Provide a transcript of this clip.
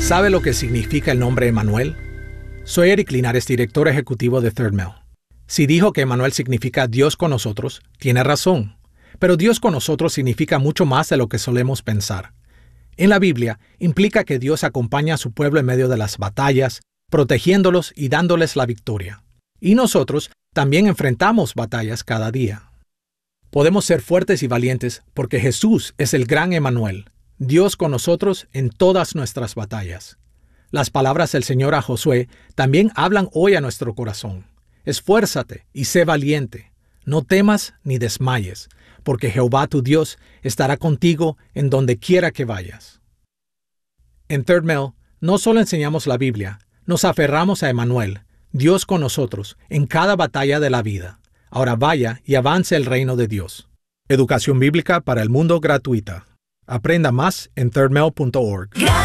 ¿Sabe lo que significa el nombre Emmanuel? Soy Eric Linares, director ejecutivo de Third Mill. Si dijo que Emmanuel significa Dios con nosotros, tiene razón. Pero Dios con nosotros significa mucho más de lo que solemos pensar. En la Biblia, implica que Dios acompaña a su pueblo en medio de las batallas, protegiéndolos y dándoles la victoria. Y nosotros también enfrentamos batallas cada día. Podemos ser fuertes y valientes porque Jesús es el gran Emmanuel, Dios con nosotros en todas nuestras batallas. Las palabras del Señor a Josué también hablan hoy a nuestro corazón. Esfuérzate y sé valiente. No temas ni desmayes, porque Jehová tu Dios estará contigo en donde quiera que vayas. En Third Mill, no solo enseñamos la Biblia, nos aferramos a Emmanuel, Dios con nosotros, en cada batalla de la vida. Ahora vaya y avance el reino de Dios. Educación bíblica para el mundo gratuita. Aprenda más en thirdmill.org.